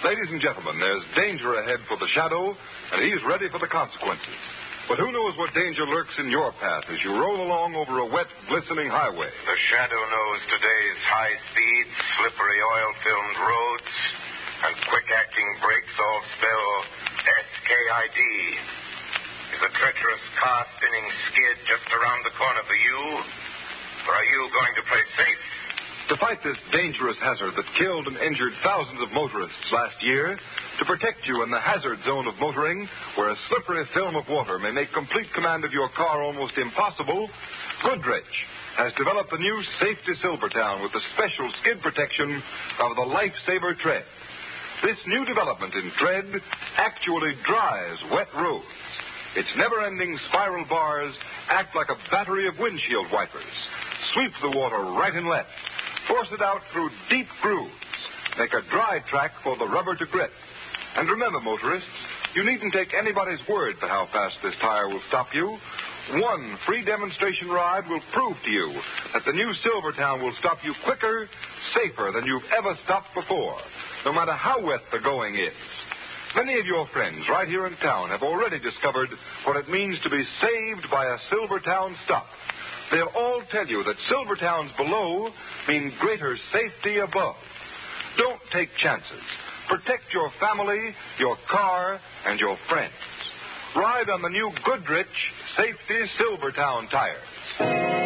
Ladies and gentlemen, there's danger ahead for the Shadow, and he's ready for the consequences. But who knows what danger lurks in your path as you roll along over a wet, glistening highway? The Shadow knows today's high-speed, slippery, oil-filmed roads and quick-acting brakes all spell SKID. Is a treacherous car-spinning skid just around the corner for you? Or are you going to play safe? To fight this dangerous hazard that killed and injured thousands of motorists last year, to protect you in the hazard zone of motoring, where a slippery film of water may make complete command of your car almost impossible, Goodrich has developed the new Safety Silvertown with the special skid protection of the Lifesaver Tread. This new development in tread actually dries wet roads. Its never-ending spiral bars act like a battery of windshield wipers, sweep the water right and left, force it out through deep grooves, make a dry track for the rubber to grip. And remember, motorists, you needn't take anybody's word for how fast this tire will stop you. One free demonstration ride will prove to you that the new Silvertown will stop you quicker, safer than you've ever stopped before, no matter how wet the going is. Many of your friends right here in town have already discovered what it means to be saved by a Silvertown stop. They'll all tell you that Silvertowns below mean greater safety above. Don't take chances. Protect your family, your car, and your friends. Ride on the new Goodrich Safety Silvertown tires.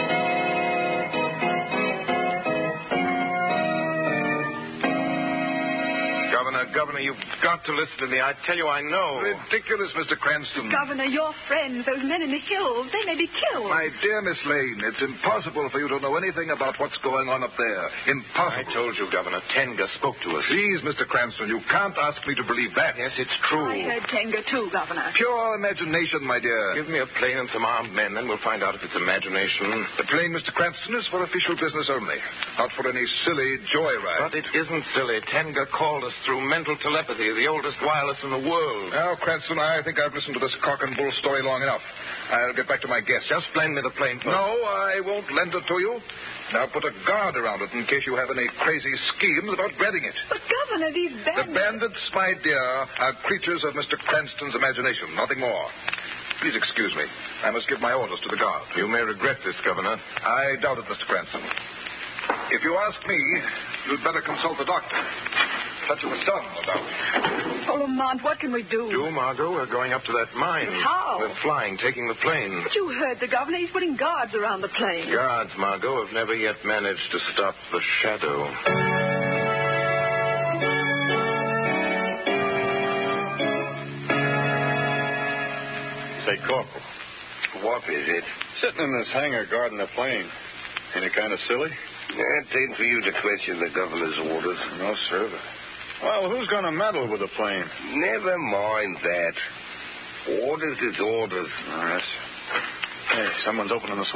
Governor, you've got to listen to me. I tell you, I know. Ridiculous, Mr. Cranston. Governor, your friends, those men in the hills, they may be killed. My dear Miss Lane, it's impossible for you to know anything about what's going on up there. Impossible. I told you, Governor. Tenga spoke to us. Please, Mr. Cranston, you can't ask me to believe that. Yes, it's true. I heard Tenga, too, Governor. Pure imagination, my dear. Give me a plane and some armed men, then we'll find out if it's imagination. The plane, Mr. Cranston, is for official business only, not for any silly joyride. But it isn't silly. Tenga called us through mental telepathy, the oldest wireless in the world. Now, Cranston, I think I've listened to this cock and bull story long enough. I'll get back to my guest. Just lend me the plane, folks. No, I won't lend it to you. Now put a guard around it in case you have any crazy schemes about grabbing it. But, Governor, these bandits... The bandits, my dear, are creatures of Mr. Cranston's imagination, nothing more. Please excuse me. I must give my orders to the guard. You may regret this, Governor. I doubt it, Mr. Cranston. If you ask me, you'd better consult the doctor. Such a son, no doubt. Oh, Lamont, what can we do? Do, Margot? We're going up to that mine. How? We're flying, taking the plane. But you heard the governor. He's putting guards around the plane. Guards, Margot, have never yet managed to stop the Shadow. Say, Corporal. What is it? Sitting in this hangar guarding the plane. Ain't it kind of silly? It ain't for you to question the governor's orders. No, sir. Well, who's going to meddle with the plane? Never mind that. Orders is orders. All right. Hey, someone's opening the